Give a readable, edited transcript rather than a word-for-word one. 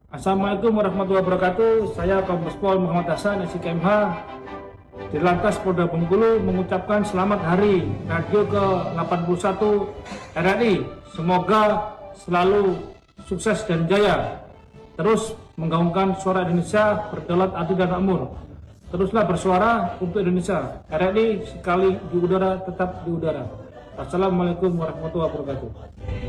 Assalamualaikum warahmatullahi wabarakatuh. Saya Kombes Pol Muhammad Hasan, SIKMH, Dirlantas Polda Bengkulu mengucapkan selamat hari Radio ke-81 RRI. Semoga selalu sukses dan jaya. Terus menggaungkan suara Indonesia berdaulat, adil dan makmur. Teruslah bersuara untuk Indonesia. RRI sekali di udara tetap di udara. Wassalamualaikum warahmatullahi wabarakatuh.